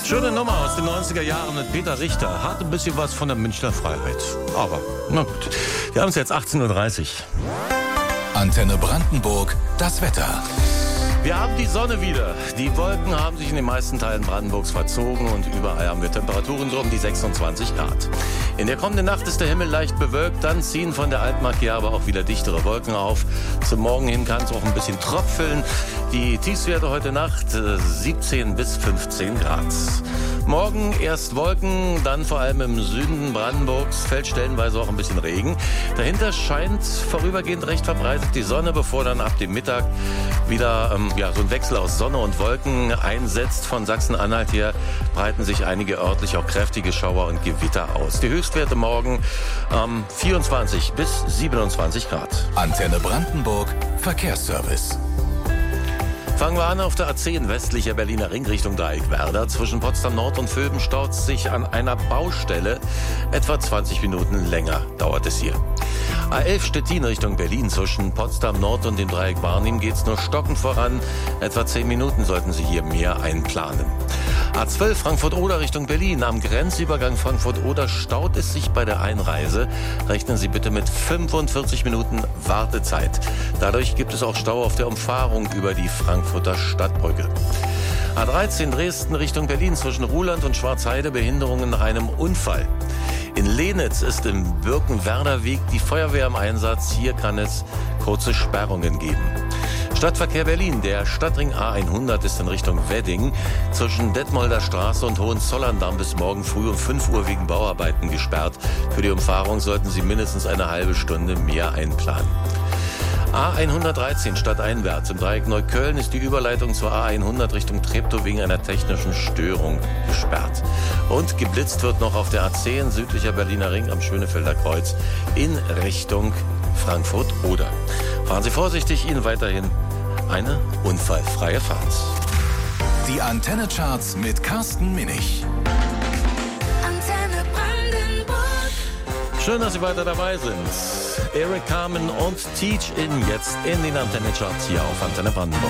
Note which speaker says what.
Speaker 1: Schöne Nummer aus den 90er Jahren mit Peter Richter. Hat ein bisschen was von der Münchner Freiheit. Aber, na gut. Wir haben es jetzt 18.30 Uhr.
Speaker 2: Antenne Brandenburg, das Wetter.
Speaker 1: Wir haben die Sonne wieder. Die Wolken haben sich in den meisten Teilen Brandenburgs verzogen und überall haben wir Temperaturen so um die 26 Grad. In der kommenden Nacht ist der Himmel leicht bewölkt, dann ziehen von der Altmark her aber auch wieder dichtere Wolken auf. Zum Morgen hin kann es auch ein bisschen tröpfeln. Die Tiefstwerte heute Nacht 17 bis 15 Grad. Morgen erst Wolken, dann vor allem im Süden Brandenburgs fällt stellenweise auch ein bisschen Regen. Dahinter scheint vorübergehend recht verbreitet die Sonne, bevor dann ab dem Mittag wieder so ein Wechsel aus Sonne und Wolken einsetzt. Von Sachsen-Anhalt her breiten sich einige örtlich auch kräftige Schauer und Gewitter aus. Die Höchstwerte morgen 24 bis 27 Grad.
Speaker 2: Antenne Brandenburg, Verkehrsservice.
Speaker 1: Fangen wir an auf der A10 westlicher Berliner Ring Richtung Dreieckwerder. Zwischen Potsdam Nord und Vöben staut sich an einer Baustelle. Etwa 20 Minuten länger dauert es hier. A11 Stettin Richtung Berlin. Zwischen Potsdam Nord und dem Dreieck Barnim geht's nur stockend voran. Etwa 10 Minuten sollten Sie hier mehr einplanen. A12 Frankfurt-Oder Richtung Berlin. Am Grenzübergang Frankfurt-Oder staut es sich bei der Einreise. Rechnen Sie bitte mit 45 Minuten Wartezeit. Dadurch gibt es auch Stau auf der Umfahrung über die Frankfurter Stadtbrücke. A13 Dresden Richtung Berlin. Zwischen Ruhland und Schwarzheide Behinderungen nach einem Unfall. In Lenitz ist im Birkenwerder Weg die Feuerwehr im Einsatz. Hier kann es kurze Sperrungen geben. Stadtverkehr Berlin. Der Stadtring A100 ist in Richtung Wedding zwischen Detmolder Straße und Hohenzollern-Damm bis morgen früh um 5 Uhr wegen Bauarbeiten gesperrt. Für die Umfahrung sollten Sie mindestens eine halbe Stunde mehr einplanen. A113 stadteinwärts. Im Dreieck Neukölln ist die Überleitung zur A100 Richtung Treptow wegen einer technischen Störung gesperrt. Und geblitzt wird noch auf der A10 südlicher Berliner Ring am Schönefelder Kreuz in Richtung Frankfurt-Oder. Fahren Sie vorsichtig, Ihnen weiterhin eine unfallfreie Fahrt.
Speaker 2: Die Antenne-Charts mit Carsten Minich.
Speaker 3: Antenne Brandenburg.
Speaker 1: Schön, dass Sie weiter dabei sind. Eric Carmen und Teach In jetzt in den Antenne-Charts hier auf Antenne Brandenburg.